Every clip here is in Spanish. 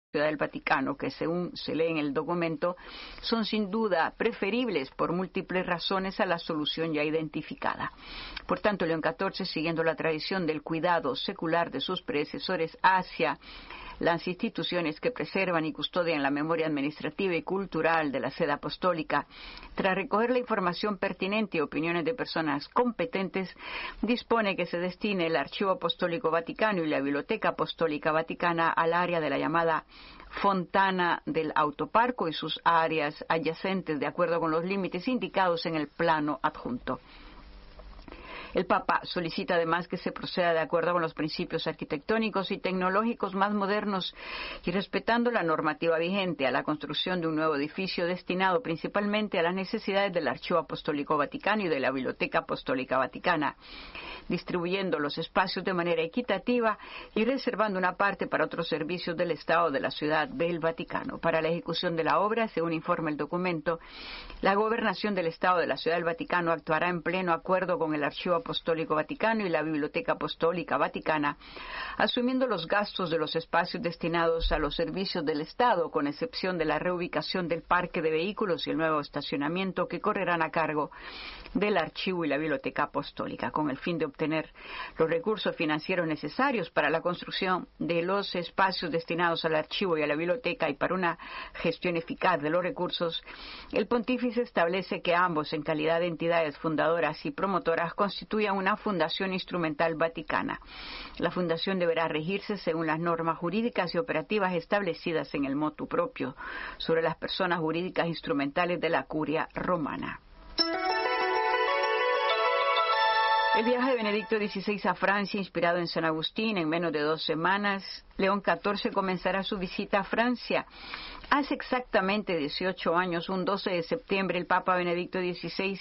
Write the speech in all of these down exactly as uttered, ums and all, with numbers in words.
Ciudad del Vaticano, que según se lee en el documento, son sin duda preferibles por múltiples razones a la solución ya identificada. Por tanto, León catorce, siguiendo la tradición del cuidado secular de sus predecesores hacia las instituciones que preservan y custodian la memoria administrativa y cultural de la sede apostólica, tras recoger la información pertinente y opiniones de personas competentes, dispone que se destine el Archivo Apostólico Vaticano y la Biblioteca Apostólica Vaticana al área de la llamada Fontana del Autoparco y sus áreas adyacentes, de acuerdo con los límites indicados en el plano adjunto. El Papa solicita además que se proceda de acuerdo con los principios arquitectónicos y tecnológicos más modernos y respetando la normativa vigente a la construcción de un nuevo edificio destinado principalmente a las necesidades del Archivo Apostólico Vaticano y de la Biblioteca Apostólica Vaticana, distribuyendo los espacios de manera equitativa y reservando una parte para otros servicios del Estado de la Ciudad del Vaticano. Para la ejecución de la obra, según informa el documento, la Gobernación del Estado de la Ciudad del Vaticano actuará en pleno acuerdo con el Archivo Apostólico Vaticano y la Biblioteca Apostólica Vaticana, asumiendo los gastos de los espacios destinados a los servicios del Estado, con excepción de la reubicación del parque de vehículos y el nuevo estacionamiento que correrán a cargo del Archivo y la Biblioteca Apostólica, con el fin de obtener los recursos financieros necesarios para la construcción de los espacios destinados al Archivo y a la Biblioteca y para una gestión eficaz de los recursos. El pontífice establece que ambos, en calidad de entidades fundadoras y promotoras, constituyen una fundación instrumental vaticana. La fundación deberá regirse según las normas jurídicas y operativas establecidas en el motu propio sobre las personas jurídicas instrumentales de la Curia Romana. El viaje de Benedicto dieciséis a Francia, inspirado en San Agustín, en menos de dos semanas, León catorce comenzará su visita a Francia. Hace exactamente dieciocho años, un doce de septiembre, el Papa Benedicto dieciséis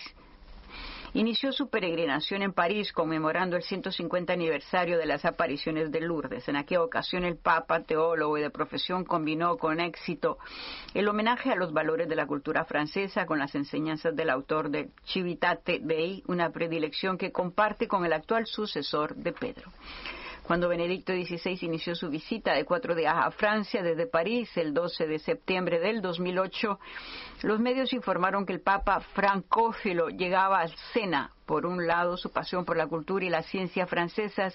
inició su peregrinación en París, conmemorando el ciento cincuenta aniversario de las apariciones de Lourdes. En aquella ocasión, el Papa, teólogo y de profesión, combinó con éxito el homenaje a los valores de la cultura francesa con las enseñanzas del autor de Civitate Dei, una predilección que comparte con el actual sucesor de Pedro. Cuando Benedicto dieciséis inició su visita de cuatro días a Francia desde París el doce de septiembre del dos mil ocho, los medios informaron que el Papa francófilo llegaba al Sena. Por un lado, su pasión por la cultura y la ciencia francesas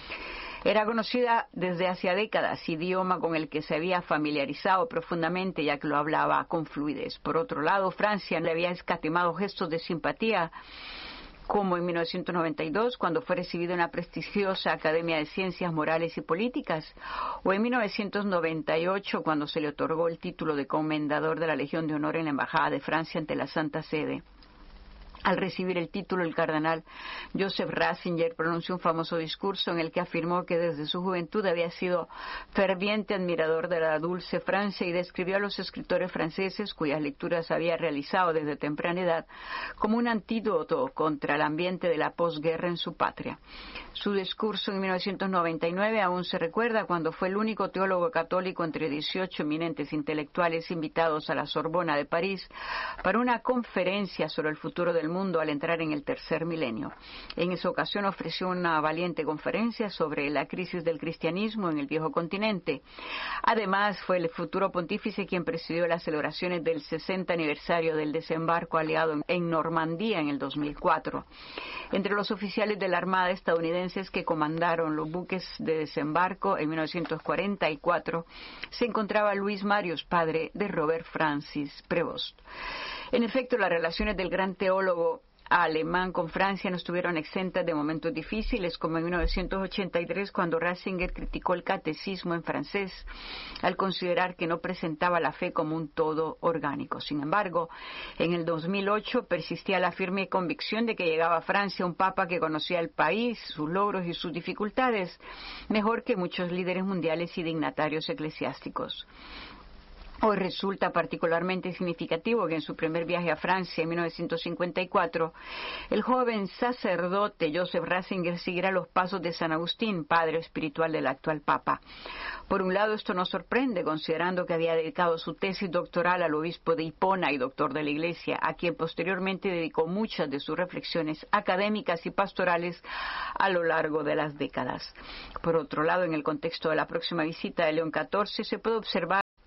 era conocida desde hacía décadas, idioma con el que se había familiarizado profundamente ya que lo hablaba con fluidez. Por otro lado, Francia le había escatimado gestos de simpatía, como en mil novecientos noventa y dos, cuando fue recibido en la prestigiosa Academia de Ciencias Morales y Políticas, o en mil novecientos noventa y ocho, cuando se le otorgó el título de Comendador de la Legión de Honor en la Embajada de Francia ante la Santa Sede. Al recibir el título, el cardenal Joseph Ratzinger pronunció un famoso discurso en el que afirmó que desde su juventud había sido ferviente admirador de la dulce Francia y describió a los escritores franceses, cuyas lecturas había realizado desde temprana edad, como un antídoto contra el ambiente de la posguerra en su patria. Su discurso en mil novecientos noventa y nueve aún se recuerda cuando fue el único teólogo católico entre dieciocho eminentes intelectuales invitados a la Sorbona de París para una conferencia sobre el futuro del mundo al entrar en el tercer milenio. En esa ocasión ofreció una valiente conferencia sobre la crisis del cristianismo en el viejo continente. Además, fue el futuro pontífice quien presidió las celebraciones del sesenta aniversario del desembarco aliado en Normandía en el dos mil cuatro. Entre los oficiales de la Armada estadounidenses que comandaron los buques de desembarco en mil novecientos cuarenta y cuatro se encontraba Luis Marius, padre de Robert Francis Prevost. En efecto, las relaciones del gran teólogo alemán con Francia no estuvieron exentas de momentos difíciles, como en mil novecientos ochenta y tres, cuando Ratzinger criticó el catecismo en francés al considerar que no presentaba la fe como un todo orgánico. Sin embargo, en el dos mil ocho persistía la firme convicción de que llegaba a Francia un papa que conocía el país, sus logros y sus dificultades mejor que muchos líderes mundiales y dignatarios eclesiásticos. Hoy resulta particularmente significativo que en su primer viaje a Francia en mil novecientos cincuenta y cuatro, el joven sacerdote Joseph Ratzinger siguiera los pasos de San Agustín, padre espiritual del actual Papa. Por un lado, esto nos sorprende, considerando que había dedicado su tesis doctoral al obispo de Hipona y doctor de la Iglesia, a quien posteriormente dedicó muchas de sus reflexiones académicas y pastorales a lo largo de las décadas. Por otro lado, en el contexto de la próxima visita de León catorce, se puede observar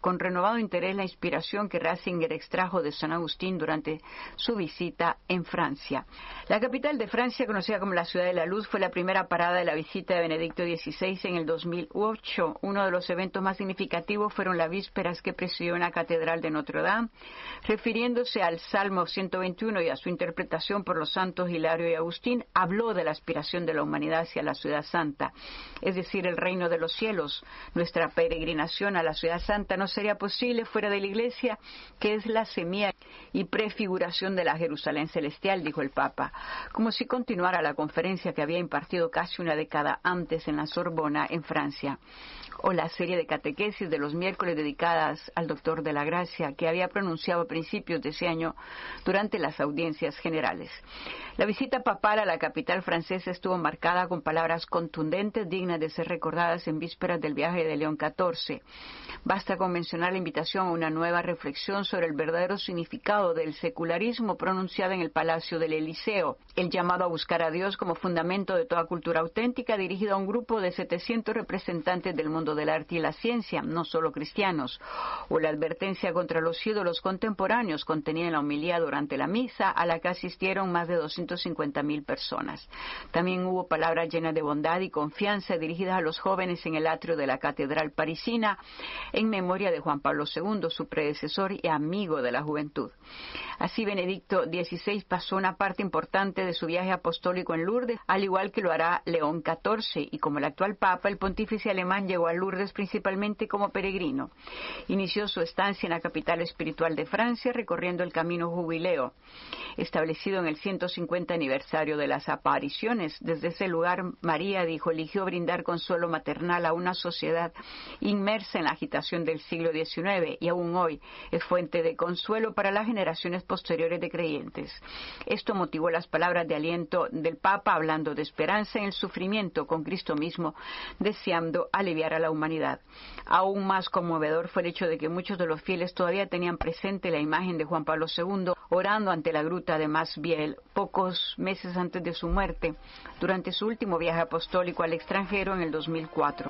con renovado interés la inspiración que Ratzinger extrajo de San Agustín durante su visita en Francia. La capital de Francia, conocida como la Ciudad de la Luz, fue la primera parada de la visita de Benedicto dieciséis en el dos mil ocho. Uno de los eventos más significativos fueron las vísperas que presidió en la Catedral de Notre Dame, refiriéndose al Salmo ciento veintiuno y a su interpretación por los santos Hilario y Agustín, habló de la aspiración de la humanidad hacia la Ciudad Santa, es decir, el reino de los cielos. Nuestra peregrinación a la Ciudad Santa no sería posible fuera de la Iglesia, que es la semilla y prefiguración de la Jerusalén celestial, dijo el Papa, como si continuara la conferencia que había impartido casi una década antes en la Sorbona, en Francia, o la serie de catequesis de los miércoles dedicadas al Doctor de la Gracia que había pronunciado a principios de ese año durante las audiencias generales. La visita papal a la capital francesa estuvo marcada con palabras contundentes dignas de ser recordadas en vísperas del viaje de León catorce. Basta con mencionar la invitación a una nueva reflexión sobre el verdadero significado del secularismo pronunciada en el Palacio del Eliseo, el llamado a buscar a Dios como fundamento de toda cultura auténtica, dirigido a un grupo de setecientos representantes del mundo del arte y la ciencia, no solo cristianos, o la advertencia contra los ídolos contemporáneos contenida en la homilía durante la misa, a la que asistieron más de doscientas cincuenta mil personas. También hubo palabras llenas de bondad y confianza dirigidas a los jóvenes en el atrio de la Catedral parisina, en memoria de Juan Pablo segundo, su predecesor y amigo de la juventud. Así, Benedicto dieciséis pasó una parte importante de su viaje apostólico en Lourdes, al igual que lo hará León catorce, y como el actual Papa, el pontífice alemán llegó a Lourdes principalmente como peregrino. Inició su estancia en la capital espiritual de Francia, recorriendo el camino Jubileo, establecido en el ciento cincuenta aniversario de las apariciones. Desde ese lugar, María, dijo, eligió brindar consuelo maternal a una sociedad inmersa en la agitación del siglo diecinueve y aún hoy es fuente de consuelo para las generaciones posteriores de creyentes. Esto motivó las palabras de aliento del Papa, hablando de esperanza en el sufrimiento con Cristo mismo, deseando aliviar a la humanidad. Aún más conmovedor fue el hecho de que muchos de los fieles todavía tenían presente la imagen de Juan Pablo segundo orando ante la gruta de Masbiel pocos meses antes de su muerte, durante su último viaje apostólico al extranjero en el dos mil cuatro.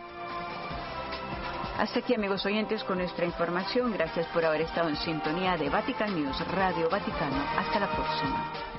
Hasta aquí, amigos oyentes, con nuestra información. Gracias por haber estado en sintonía de Vatican News, Radio Vaticano. Hasta la próxima.